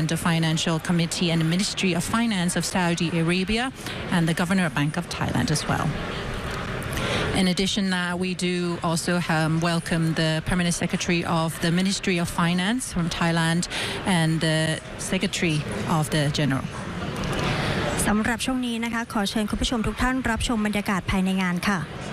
President of Financial Committee and the Ministry of Finance of Saudi Arabia and the Governor of Bank of Thailand as well. In addition, we do also welcome the Permanent Secretary of the Ministry of Finance from Thailand and the Secretary of the General. สำหรับช่วงนี้นะคะขอเชิญคุณผู้ชมทุกท่านรับชมบรรยากาศภายในงานค่ะ